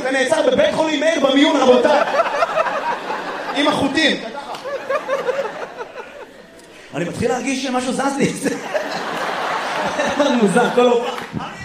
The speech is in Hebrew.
אתה נעצר בבית חולים מאיר במיון, רבותיי. עם החוטים. אני מתחיל להרגיש שמשהו זז לי. זה מוזר, כל הופעה.